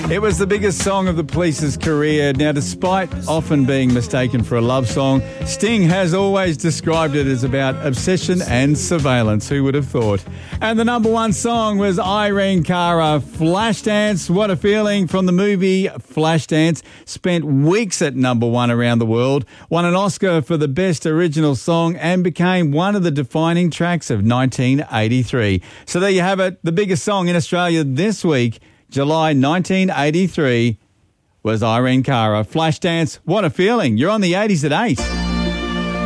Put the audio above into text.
It was the biggest song of the Police's career. Now, despite often being mistaken for a love song, Sting has always described it as about obsession and surveillance. Who would have thought? And the number one song was Irene Cara, Flashdance. What a feeling, from the movie Flashdance. Spent weeks at number one around the world. Won an Oscar for the best original song and became one of the defining tracks of 1983. So there you have it. The biggest song in Australia this week, July 1983, was Irene Cara. Flashdance, what a feeling. You're on the 80s at 8.